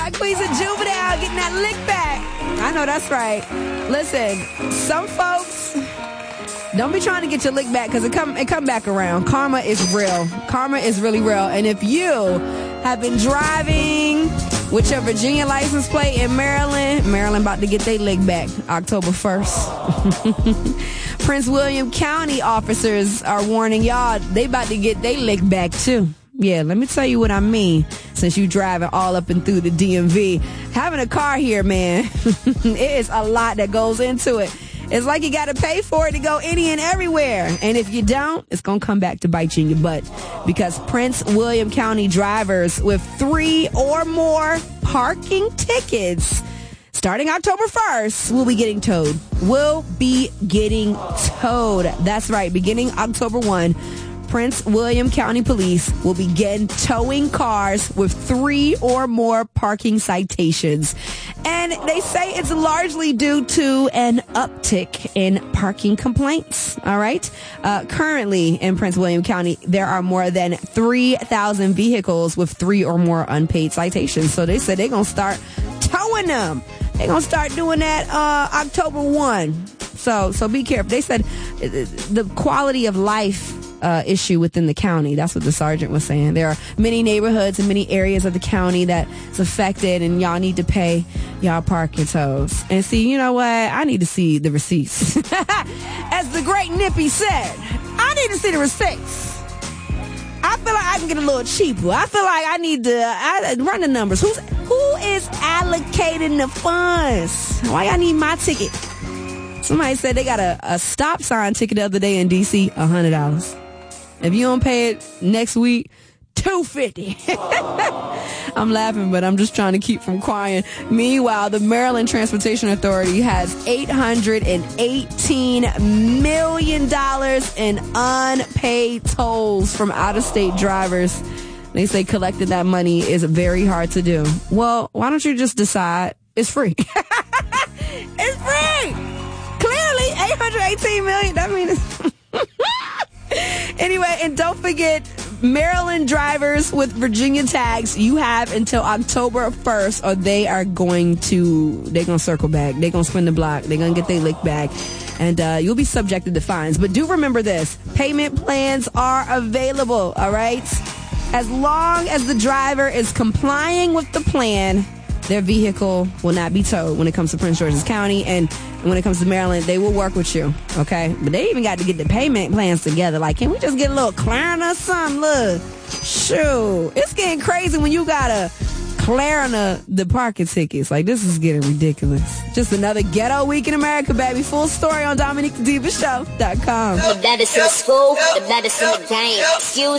Queens of Juvenile getting that lick back. I know that's right. Listen, some folks don't be trying to get your lick back because it come back around. Karma is real. Karma is really real. And if you have been driving with your Virginia license plate in Maryland about to get their lick back October 1st. Prince William County officers are warning y'all they about to get their lick back too. Yeah, let me tell you what I mean. Since you driving all up and through the DMV, having a car here, man, it is a lot that goes into it. It's like you got to pay for it to go any and everywhere. And if you don't, it's going to come back to bite you in your butt. Because Prince William County drivers with 3 or more parking tickets starting October 1st will be getting towed. That's right. Beginning October 1. Prince William County Police will begin towing cars with 3 or more parking citations. And they say it's largely due to an uptick in parking complaints. All right. Currently in Prince William County, there are more than 3,000 vehicles with 3 or more unpaid citations. So they said they're going to start towing them. They're going to start doing that October 1. So be careful. They said the quality of life issue within the county. That's what the sergeant was saying. There are many neighborhoods and many areas of the county that's affected, and y'all need to pay y'all parking tolls. And see, you know what? I need to see the receipts. As the great Nippy said, I need to see the receipts. I feel like I can get a little cheaper. I feel like I need to run the numbers. Who is allocating the funds? Why y'all need my ticket? Somebody said they got a stop sign ticket the other day in D.C., $100. If you don't pay it next week, $250. I'm laughing, but I'm just trying to keep from crying. Meanwhile, the Maryland Transportation Authority has $818 million in unpaid tolls from out-of-state drivers. They say collecting that money is very hard to do. Well, why don't you just decide it's free? It's free! Clearly, $818 million. That means anyway, and don't forget, Maryland drivers with Virginia tags, you have until October 1st, or they're going to circle back. They're going to spin the block. They're going to get their lick back. And you'll be subjected to fines. But do remember this. Payment plans are available, all right? As long as the driver is complying with the plan, their vehicle will not be towed when it comes to Prince George's County. And when it comes to Maryland, they will work with you, okay? But they even got to get the payment plans together. Like, can we just get a little Klarna or something? Look, shoot. It's getting crazy when you got to Klarna the parking tickets. Like, this is getting ridiculous. Just another ghetto week in America, baby. Full story on DominiqueTheDivasShow.com. The baddest in the school, the baddest in the game. Excuse